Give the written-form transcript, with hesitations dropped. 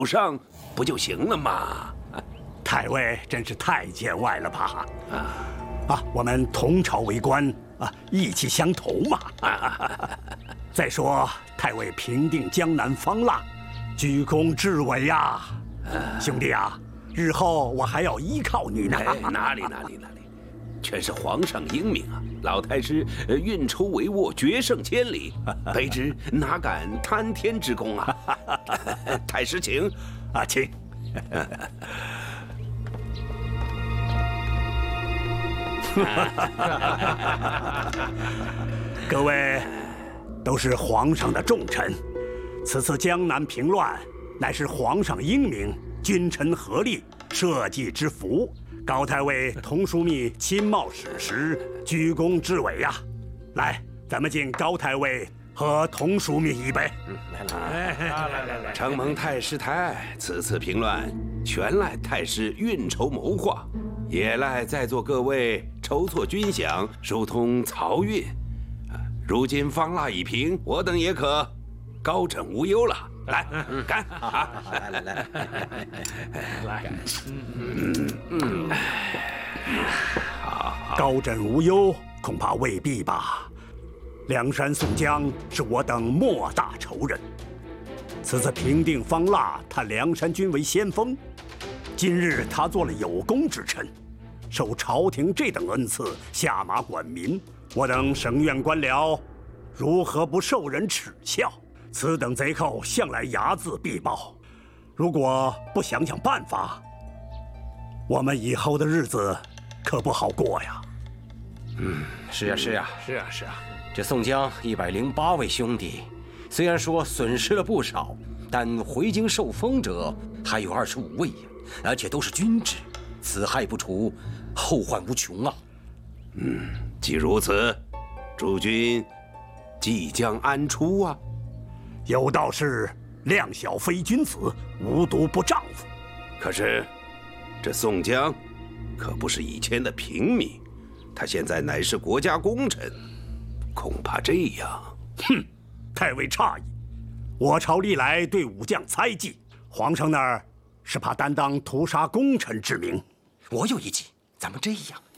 上不就行了吗？ 太尉真是太见外了吧？我们同朝为官意气相投嘛。再说太尉平定江南方腊，居功至伟呀！兄弟啊，日后我还要依靠你呢。 哪里，全是皇上英明啊！老太师运筹帷幄，决胜千里，卑职哪敢贪天之功啊！太师请， 请。各位都是皇上的重臣，此次江南平乱，乃是皇上英明，君臣合力社稷之福。高太尉童枢密亲冒矢石，居功至伟呀！来，咱们敬高太尉和童枢密一杯。 来，承蒙太师抬爱，此次平乱全赖太师运筹谋划，也赖在座各位筹措军饷，疏通漕运。如今方腊已平，我等也可高枕无忧了。来，干！来， 高枕无忧，恐怕未必吧。梁山宋江是我等莫大仇人，此次平定方腊，他梁山军为先锋。今日他做了有功之臣，受朝廷这等恩赐，下马管民，我等省院官僚如何不受人耻笑？此等贼寇向来睚眦必报，如果不想想办法，我们以后的日子可不好过呀。 是啊。这宋江108位兄弟，虽然说损失了不少，但回京受封者还有25位呀，而且都是军职，此害不除，后患无穷啊。 既如此，诸军即将安出啊。 有道是量小非君子，无毒不丈夫。 可是这宋江可不是以前的平民，他现在乃是国家功臣，恐怕这样。 太尉诧异，我朝历来对武将猜忌，皇上那儿是怕担当屠杀功臣之名。 我有一计，咱们这样，